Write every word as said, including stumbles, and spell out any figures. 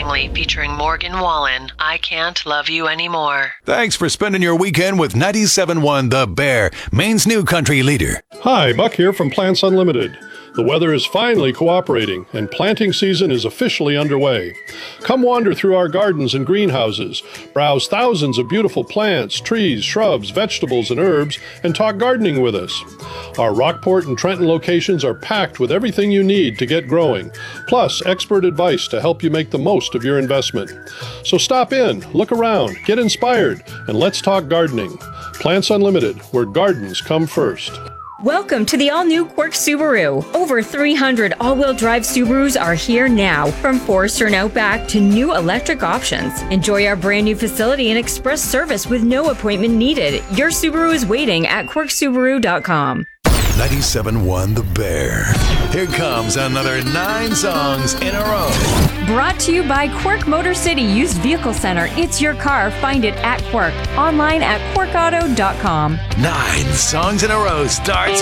Langley featuring Morgan Wallen, I Can't Love You Anymore. Thanks for spending your weekend with ninety-seven point one The Bear, Maine's new country leader. Hi, Buck here from Plants Unlimited. The weather is finally cooperating, and planting season is officially underway. Come wander through our gardens and greenhouses, browse thousands of beautiful plants, trees, shrubs, vegetables, and herbs, and talk gardening with us. Our Rockport and Trenton locations are packed with everything you need to get growing, plus expert advice to help you make the most of your investment. So stop in, look around, get inspired, and let's talk gardening. Plants Unlimited, where gardens come first. Welcome to the all-new Quirk Subaru. Over three hundred all-wheel drive Subarus are here now, from Forester and Outback to new electric options. Enjoy our brand new facility and express service with no appointment needed. Your Subaru is waiting at quirk subaru dot com. ninety-seven point one The Bear. Here comes another nine songs in a row. Brought to you by Quirk Motor City Used Vehicle Center. It's your car. Find it at Quirk. Online at quirk auto dot com. Nine songs in a row starts